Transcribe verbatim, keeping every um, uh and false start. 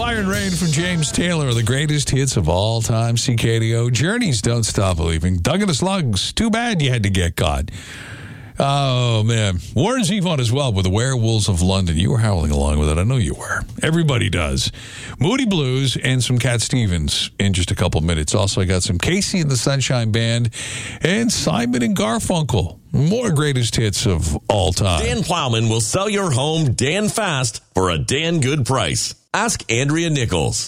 Fire and Rain from James Taylor, the greatest hits of all time. C K D O. Journeys, Don't Stop Believing. Doug and the Slugs, too bad you had to get caught. Oh, man. Warren Zevon as well with the Werewolves of London. You were howling along with it. I know you were. Everybody does. Moody Blues and some Cat Stevens in just a couple minutes. Also, I got some Casey and the Sunshine Band and Simon and Garfunkel. More greatest hits of all time. Dan Plowman will sell your home Dan fast for a Dan good price. Ask Andrea Nichols.